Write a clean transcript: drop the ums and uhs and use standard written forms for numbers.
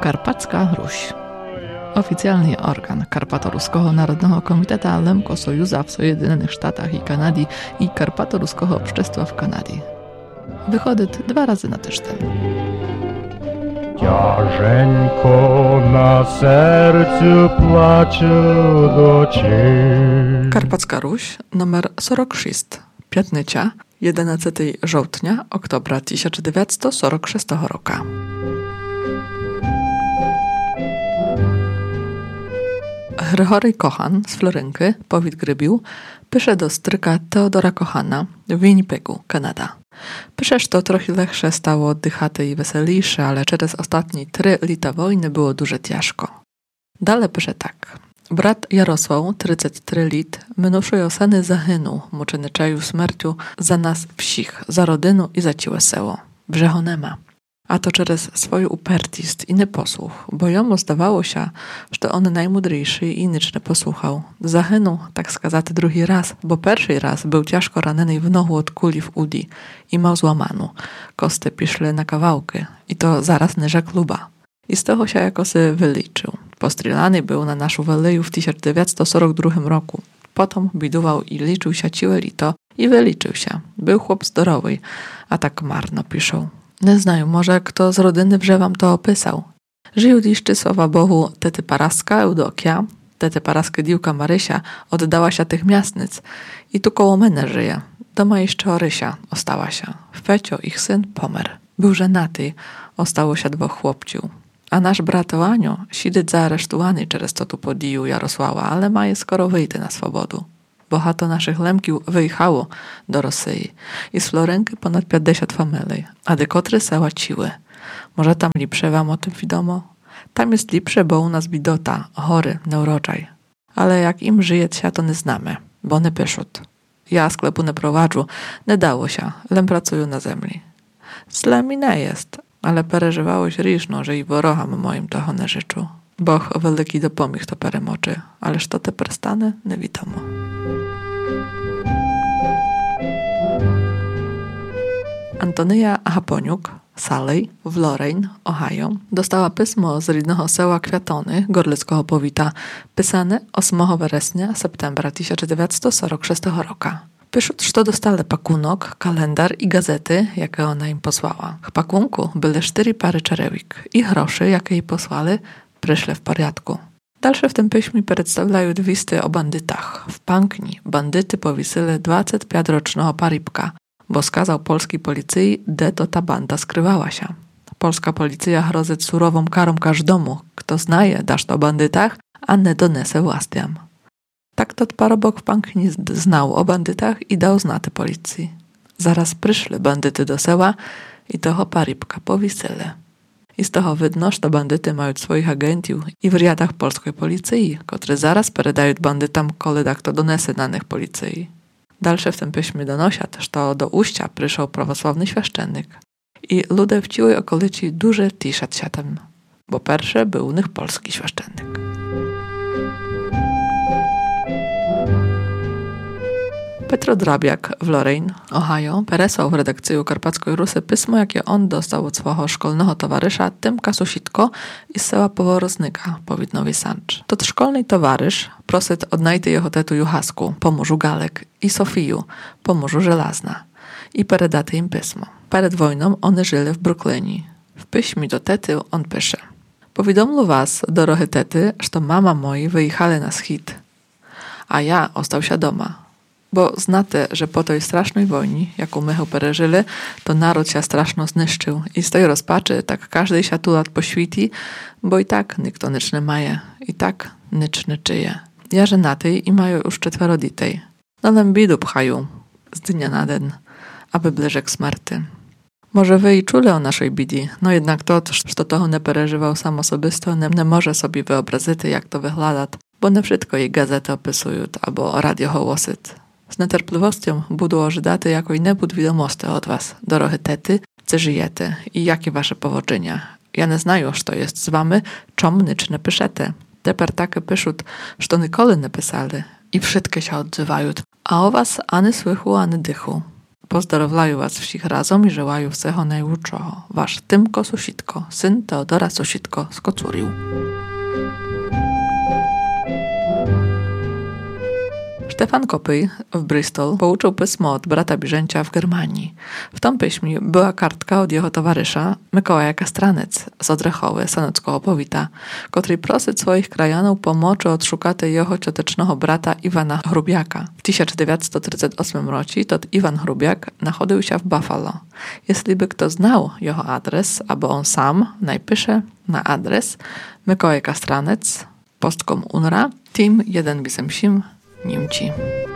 Karpacka Ruś. Oficjalny organ Karpato-Ruskiego Narodnego Komiteta Lemko Sojuza w Sojedynionych Sztatach i Kanadii i Karpato-Ruskiego Общества w Kanadii. Wychody 2 razy na tydzień. Ciężko na sercu płacze docie. Karpacka Ruś, numer 46, piętnica 11 żołtnia, oktobra 1946 roku. Grigory Kochan z Florynky, powiat Grybił, pisze do stryka Teodora Kochana w Winnipegu, Kanada. Pisze, że to trochę lepsze stało oddychate i weselejsze, ale przez ostatnie 3 lata wojny było dużo ciężko. Dalej pisze tak. Brat Jarosław, 33 lat, minувшої осени загинув мученичею смертю za nas wsich, za rodzinę i za całe seło. Brzego nема. A to przez swoją upertist i nieposłuch, bo jemu zdawało się, że on najmudrzejszy i nic nie posłuchał. Zahynął, tak skazać, drugi raz, bo pierwszy raz był ciężko ranny w nogu od kuli w udi i miał złamaną. Kosty piszły na kawałki i to zaraz niżej kluba. I z tego się jakoś wyliczył. Postrzelany był na naszą weleju w 1942 roku. Potem bidował i liczył się całe lito i wyliczył się. Był chłop zdrowy, a tak marno piszą. Nie znają, może kto z rodziny wam to opisał. Żył liszczy słowa Bogu tety Paraska Eudokia, tety Paraska diłka Marysia oddała się tych miastnic i tu koło mnie żyje. Doma jeszcze Orysia ostała się. Fecio, ich syn, pomerł. Był żenaty, ostało się 2 chłopciów. A nasz brat Oanio siedzi zaaresztowany przez to tu podiju Jarosława, ale ma je skoro wyjść na swobodu. Bohato naszych lemkiów wyjechało do Rosji i z Florynki ponad 50 familii, a dekotry sała ciły. Może tam lepsze wam o tym wiadomo? Tam jest lepsze, bo u nas bidota, chory, neuroczaj. Ale jak im żyje się, to nie znamy, bo nie pyszut. Ja sklepu nie prowadzę, nie dało się, lem pracuję na ziemi. Zle mi nie jest, ale pereżywałeś riżno, że i worocham moim to nie życzu. Boh wielki dopomich to peremoczy, ależ to te prstany nie wiadomo. Antonia Haponiuk, Salley, w Lorain, Ohio, dostała pismo z rodzinnego seła Kwiatony, gorlickiego powita, pisane 8 września, septembra 1946 roku. Piszут, że dostali pakunok, kalendar i gazety, jakie ona im posłała. W pakunku były 4 pary czerewik i groszy, jakie jej posłali, przyszły w porządku. Dalsze w tym piśmie przedstawiają 200 o bandytach. W Pankni bandyty powiesili 25-rocznego paribka, bo skazał polskiej policji, gdzie to ta banda skrywała się. Polska policja grozi surową karą każdemu, kto znaje dasz to o bandytach, a nie donese włastiam. Tak to parobok w Pankni znał o bandytach i dał znate policji. Zaraz przyszły bandyty do seła i toho paribka powiesili. I z toho widno, że bandyty mają swoich agentów i w riadach polskiej policji, które zaraz peredają bandytom, koledak to donese danych policji. Dalsze w tym piśmie donosia też, że do Uścia przyszedł prawosławny świeszczennik i ludzie w całej okolicy duże tiszat się tam, bo pierwszy był u nich polski świeszczennik. Petro Drabiak w Lorain, Ohio, peresłał w redakcję Karpackiej Rusy pismo, jakie on dostał od swojego szkolnego towarzysza Tymka Susitko i z sela Poworoznyka, powiat Nowy Sancz. To szkolny towarzysz prosit odnajty jeho tetu Juhasku, pomóżu Galek, i Sofiju, pomóżu Żelazna, i peredaty im pismo. Przed wojną one żyli w Brooklynie. W piśmie do tety on pisze: Powiadomlu was, dorohy tety, że mama moi wyjechali na schit, a ja ostał się doma. Bo znate, że po tej strasznej wojnie, jaką my pereżyli, to naród się straszno zniszczył i z tej rozpaczy tak każdy się tu lat poświti, bo i tak nikt to nic nie maje, i tak nic nie czyje. Ja żenaty i mają już 4 dzieci. No nam bidu pchają z dnia na dzień, aby bliżej k śmierci. Może wy i czuli o naszej bidi, no jednak to, że toho nie pereżywał sam osobisto, nie może sobie wyobrazić, jak to wygląda, bo nie wszystko jej gazety opisują albo radio hołosyt. Z niecierpliwością budu ożydate jako i nie bud wiadomości od was, dorohy tety, czy żyjecie i jakie wasze powodzenia. Ja nie znają, że to jest z wami, czom nic nie piszete. Teper takie piszut, że to nikoli nie pisali i wszystkie się odzywają, a o was ani słychu, ani dychu. Pozdrowlaju was všich razom i żełaju wseho najłучшого. Wasz Tymko Susitko, syn Teodora Susitko z Kocuriu. Stefan Kopyj w Bristol pouczył pismo od brata Biżęcia w Germanii. W tom piśmie była kartka od jego towarzysza Mikołaja Kastranec z Odrechowy, Sanockiego powita, który prosyć swoich krajanów pomocy odszukati jego ciotecznego brata Iwana Hrubiaka. W 1938 roku tot Iwan Hrubiak nachodził się w Buffalo. Jeśli by kto znał jego adres, albo on sam najpisze na adres Mikołaj Kastranec, postkom UNRA, Team 187 Niemci.